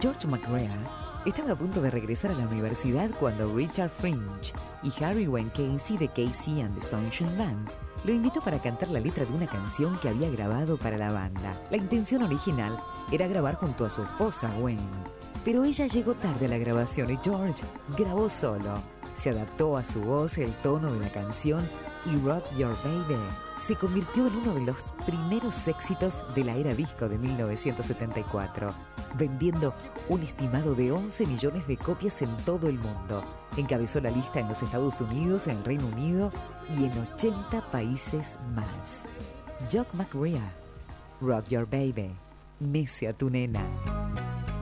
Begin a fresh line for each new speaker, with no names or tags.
George McGrath estaba a punto de regresar a la universidad cuando Richard Fringe y Harry Wayne Casey de Casey and the Sunshine Band lo invitó para cantar la letra de una canción que había grabado para la banda. La intención original era grabar junto a su esposa Gwen, pero ella llegó tarde a la grabación y George grabó solo. Se adaptó a su voz el tono de la canción y Rock Your Baby se convirtió en uno de los primeros éxitos de la era disco de 1974, vendiendo un estimado de 11 millones de copias en todo el mundo. Encabezó la lista en los Estados Unidos, en el Reino Unido y en 80 países más. Jock McGrath, Rock Your Baby, Mece a tu nena.